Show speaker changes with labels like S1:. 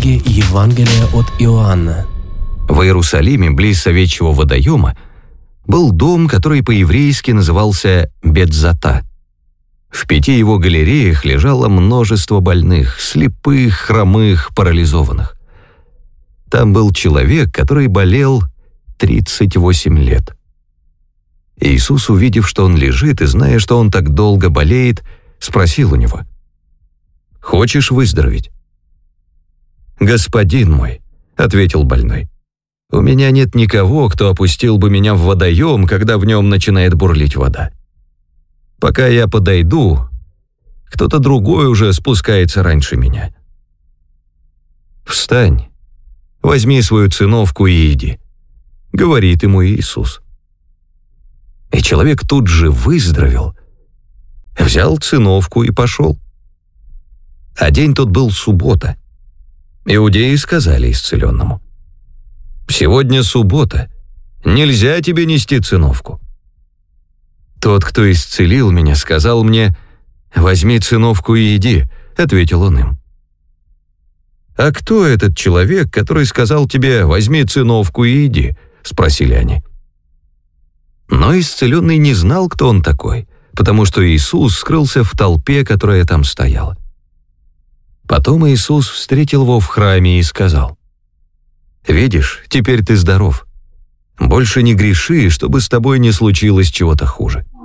S1: Книги Евангелия от Иоанна.
S2: В Иерусалиме, близ овечьего водоема, был дом, который по-еврейски назывался Бетзата. В 5 его галереях лежало множество больных, слепых, хромых, парализованных. Там был человек, который болел 38 лет. Иисус, увидев, что он лежит, и зная, что он так долго болеет, спросил у него: «Хочешь выздороветь?» «Господин мой», — ответил больной, — «у меня нет никого, кто опустил бы меня в водоем, когда в нем начинает бурлить вода. Пока я подойду, кто-то другой уже спускается раньше меня. Встань, возьми свою циновку и иди», — говорит ему Иисус. И человек тут же выздоровел, взял циновку и пошел. А день тот был суббота. Иудеи сказали исцеленному: «Сегодня суббота, нельзя тебе нести циновку». «Тот, кто исцелил меня, сказал мне: возьми циновку и иди», — ответил он им. «А кто этот человек, который сказал тебе: возьми циновку и иди?» — спросили они. Но исцеленный не знал, кто он такой, потому что Иисус скрылся в толпе, которая там стояла. Потом Иисус встретил его в храме и сказал: «Видишь, теперь ты здоров. Больше не греши, чтобы с тобой не случилось чего-то хуже».